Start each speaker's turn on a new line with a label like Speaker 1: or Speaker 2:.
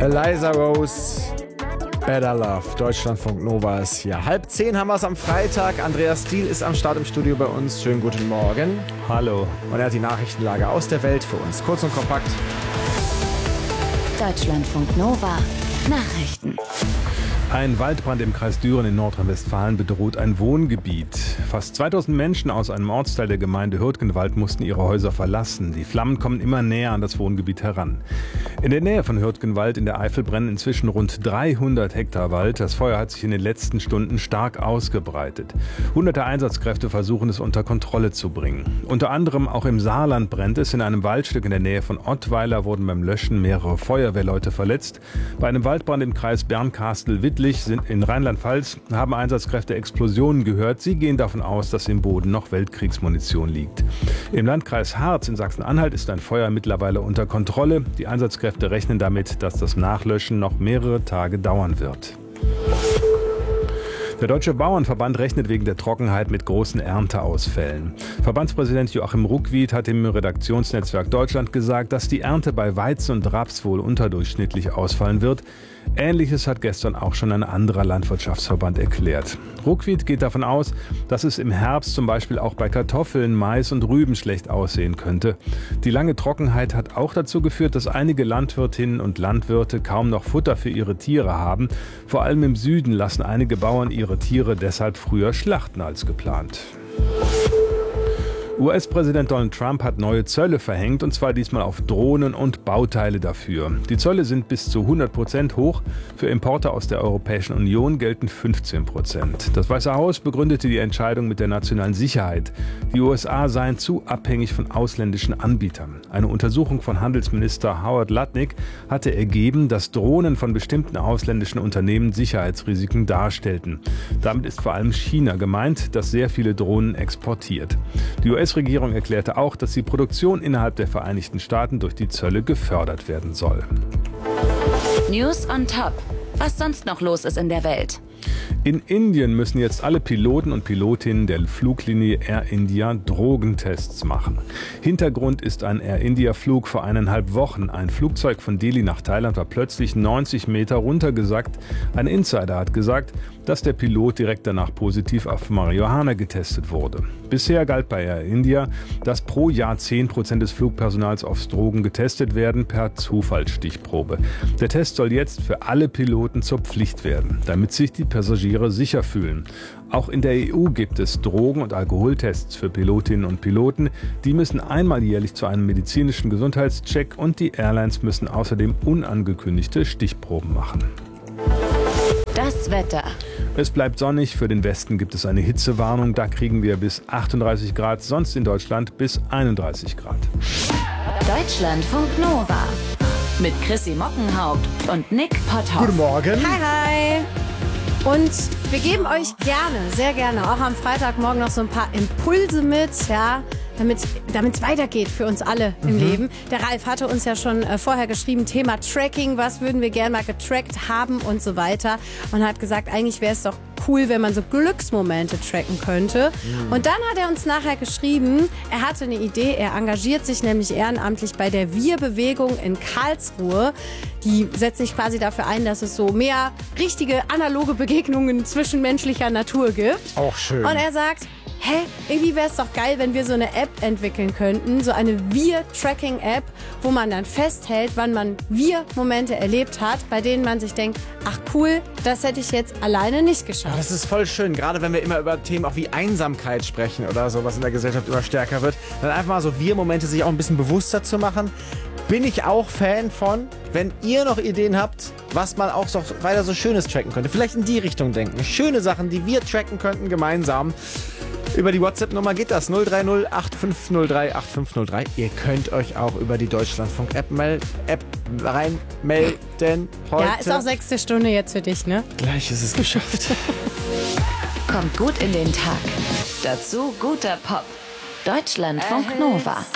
Speaker 1: Eliza Rose, Better Love, Deutschlandfunk Nova ist hier. 9:30 haben wir es am Freitag. Andreas Diehl ist am Start im Studio bei uns. Schönen guten Morgen.
Speaker 2: Hallo.
Speaker 1: Und er hat die Nachrichtenlage aus der Welt für uns. Kurz und kompakt.
Speaker 3: Deutschlandfunk Nova. Nachrichten.
Speaker 2: Ein Waldbrand im Kreis Düren in Nordrhein-Westfalen bedroht ein Wohngebiet. Fast 2000 Menschen aus einem Ortsteil der Gemeinde Hürtgenwald mussten ihre Häuser verlassen. Die Flammen kommen immer näher an das Wohngebiet heran. In der Nähe von Hürtgenwald in der Eifel brennen inzwischen rund 300 Hektar Wald. Das Feuer hat sich in den letzten Stunden stark ausgebreitet. Hunderte Einsatzkräfte versuchen es unter Kontrolle zu bringen. Unter anderem auch im Saarland brennt es. In einem Waldstück in der Nähe von Ottweiler wurden beim Löschen mehrere Feuerwehrleute verletzt. Bei einem Waldbrand im Kreis Bernkastel-Wittlich sind in Rheinland-Pfalz haben Einsatzkräfte Explosionen gehört. Sie gehen davon aus, dass im Boden noch Weltkriegsmunition liegt. Im Landkreis Harz in Sachsen-Anhalt ist ein Feuer mittlerweile unter Kontrolle. Die Einsatzkräfte rechnen damit, dass das Nachlöschen noch mehrere Tage dauern wird. Der Deutsche Bauernverband rechnet wegen der Trockenheit mit großen Ernteausfällen. Verbandspräsident Joachim Ruckwied hat im Redaktionsnetzwerk Deutschland gesagt, dass die Ernte bei Weizen und Raps wohl unterdurchschnittlich ausfallen wird. Ähnliches hat gestern auch schon ein anderer Landwirtschaftsverband erklärt. Ruckwied geht davon aus, dass es im Herbst zum Beispiel auch bei Kartoffeln, Mais und Rüben schlecht aussehen könnte. Die lange Trockenheit hat auch dazu geführt, dass einige Landwirtinnen und Landwirte kaum noch Futter für ihre Tiere haben. Vor allem im Süden lassen einige Bauern ihre Tiere deshalb früher schlachten als geplant. US-Präsident Donald Trump hat neue Zölle verhängt, und zwar diesmal auf Drohnen und Bauteile dafür. Die Zölle sind bis zu 100% hoch. Für Importe aus der Europäischen Union gelten 15%. Das Weiße Haus begründete die Entscheidung mit der nationalen Sicherheit. Die USA seien zu abhängig von ausländischen Anbietern. Eine Untersuchung von Handelsminister Howard Lutnick hatte ergeben, dass Drohnen von bestimmten ausländischen Unternehmen Sicherheitsrisiken darstellten. Damit ist vor allem China gemeint, das sehr viele Drohnen exportiert. Die US-Regierung erklärte auch, dass die Produktion innerhalb der Vereinigten Staaten durch die Zölle gefördert werden soll.
Speaker 3: News on Top. Was sonst noch los ist in der Welt.
Speaker 2: In Indien müssen jetzt alle Piloten und Pilotinnen der Fluglinie Air India Drogentests machen. Hintergrund ist ein Air India-Flug vor 1,5 Wochen. Ein Flugzeug von Delhi nach Thailand war plötzlich 90 Meter runtergesackt. Ein Insider hat gesagt, dass der Pilot direkt danach positiv auf Marihuana getestet wurde. Bisher galt bei Air India, dass pro Jahr 10% des Flugpersonals aufs Drogen getestet werden, per Zufallsstichprobe. Der Test soll jetzt für alle Piloten zur Pflicht werden, damit sich die Passagiere sicher fühlen. Auch in der EU gibt es Drogen- und Alkoholtests für Pilotinnen und Piloten. Die müssen einmal jährlich zu einem medizinischen Gesundheitscheck, und die Airlines müssen außerdem unangekündigte Stichproben machen.
Speaker 3: Das Wetter.
Speaker 2: Es bleibt sonnig, für den Westen gibt es eine Hitzewarnung, da kriegen wir bis 38 Grad, sonst in Deutschland bis 31 Grad.
Speaker 3: Deutschlandfunk Nova. Mit Chrissy Mockenhaupt und Nick Potthoff.
Speaker 1: Guten Morgen.
Speaker 4: Hi, hi. Und wir geben euch gerne, sehr gerne, auch am Freitagmorgen noch so ein paar Impulse mit, ja, damit es weitergeht für uns alle im Leben. Der Ralf hatte uns ja schon vorher geschrieben, Thema Tracking, was würden wir gerne mal getrackt haben und so weiter. Und hat gesagt, eigentlich wäre es doch cool, wenn man so Glücksmomente tracken könnte. Und dann hat er uns nachher geschrieben, er hatte eine Idee, er engagiert sich nämlich ehrenamtlich bei der Wir-Bewegung in Karlsruhe. Die setzt sich quasi dafür ein, dass es so mehr richtige analoge Begegnungen zwischenmenschlicher Natur gibt.
Speaker 1: Auch schön.
Speaker 4: Und er sagt, irgendwie wäre es doch geil, wenn wir so eine App entwickeln könnten, so eine Wir-Tracking-App, wo man dann festhält, wann man Wir-Momente erlebt hat, bei denen man sich denkt, ach cool, das hätte ich jetzt alleine nicht geschafft.
Speaker 1: Das ist voll schön, gerade wenn wir immer über Themen auch wie Einsamkeit sprechen oder so, was in der Gesellschaft immer stärker wird, dann einfach mal so Wir-Momente sich auch ein bisschen bewusster zu machen. Bin ich auch Fan von, wenn ihr noch Ideen habt, was man auch so weiter so Schönes tracken könnte. Vielleicht in die Richtung denken. Schöne Sachen, die wir tracken könnten gemeinsam. Über die WhatsApp-Nummer geht das 030 8503 8503. Ihr könnt euch auch über die Deutschlandfunk-App reinmelden heute.
Speaker 4: Ja, ist auch 6. Stunde jetzt für dich, ne?
Speaker 1: Gleich ist es geschafft.
Speaker 3: Kommt gut in den Tag. Dazu guter Pop. Deutschlandfunk Nova.